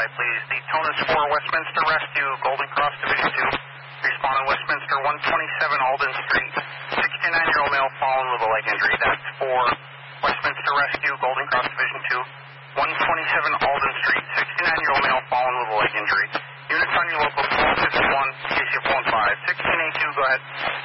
please. The tone is for Westminster Rescue, Golden Cross Division 2. Respond on Westminster 127 Alden Street. 69-year-old male fallen with a leg injury. That's for Westminster Rescue, Golden Cross Division 2. 127 Alden Street. 69-year-old male fallen with a leg injury. Units on your local 1251, KCF 15. 1682, go ahead.